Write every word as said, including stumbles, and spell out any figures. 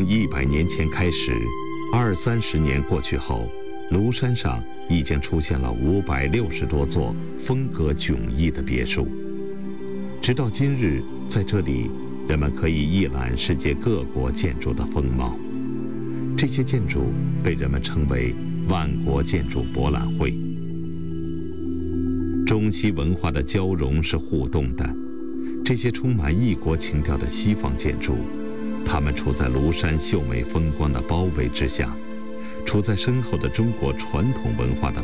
从一百年前开始，二三十年过去后，庐山上已经出现了五百六十多座风格迥异的别墅。直到今日，在这里，人们可以一览世界各国建筑的风貌。这些建筑被人们称为万国建筑博览会。中西文化的交融是互动的，这些充满异国情调的西方建筑，它们处在庐山秀美风光的包围之下，处在深厚的中国传统文化的